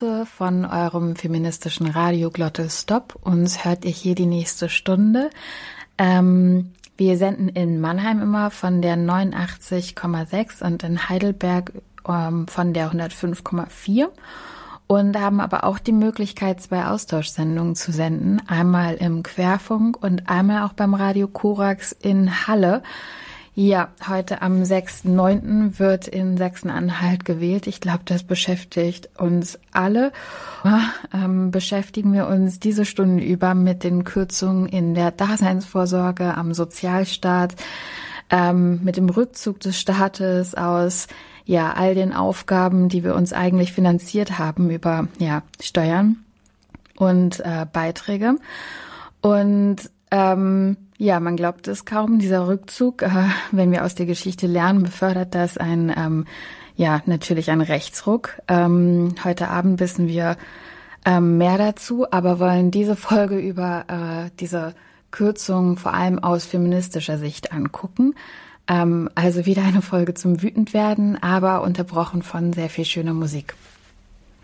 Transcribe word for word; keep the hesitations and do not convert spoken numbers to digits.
von eurem feministischen Radio Glottal Stop. Uns hört ihr hier die nächste Stunde. Ähm, wir senden in Mannheim immer von der neunundachtzig Komma sechs und in Heidelberg ähm, von der hundertfünf Komma vier und haben aber auch die Möglichkeit, zwei Austauschsendungen zu senden. Einmal im Querfunk und einmal auch beim Radio Korax in Halle. Ja, heute am sechsten neunten wird in Sachsen-Anhalt gewählt. Ich glaube, das beschäftigt uns alle. Ähm, beschäftigen wir uns diese Stunden über mit den Kürzungen in der Daseinsvorsorge, am Sozialstaat, ähm, mit dem Rückzug des Staates aus ja all den Aufgaben, die wir uns eigentlich finanziert haben über ja Steuern und äh, Beiträge. Und ähm, ja, man glaubt es kaum, dieser Rückzug, äh, wenn wir aus der Geschichte lernen, befördert das ein, ähm, ja, natürlich einen Rechtsruck. Ähm, heute Abend wissen wir ähm, mehr dazu, aber wollen diese Folge über äh, diese Kürzung vor allem aus feministischer Sicht angucken. Ähm, also wieder eine Folge zum Wütendwerden, aber unterbrochen von sehr viel schöner Musik.